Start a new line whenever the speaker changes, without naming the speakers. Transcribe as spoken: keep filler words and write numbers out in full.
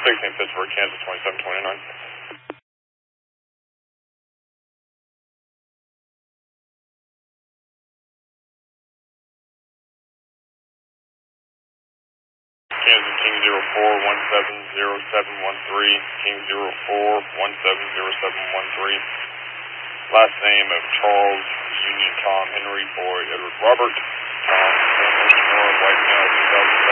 sixteen Pittsburgh, Kansas, twenty-seven twenty-nine. Kansas, King zero four one seven zero seven one three, King zero four one seven zero seven one three. Last name of Charles, Union Tom, Henry, Boy, Edward, Robert, Tom, White Male, two thousand.